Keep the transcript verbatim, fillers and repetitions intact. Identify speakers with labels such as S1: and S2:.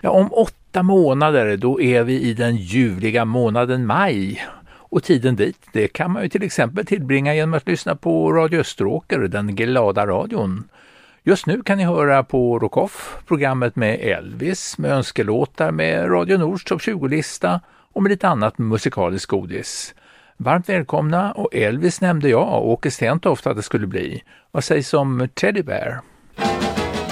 S1: Ja, om åtta månader då är vi i den ljuvliga månaden maj. Och tiden dit, det kan man ju till exempel tillbringa genom att lyssna på Radio Österåker, den glada radion. Just nu kan ni höra på Rock Off, programmet med Elvis, med önskelåtar, med Radio Nords topp tjugo-lista och med lite annat musikaliskt godis. Varmt välkomna, och Elvis nämnde jag och Åke Stentoft att det skulle bli. Vad sägs om Teddy Bear?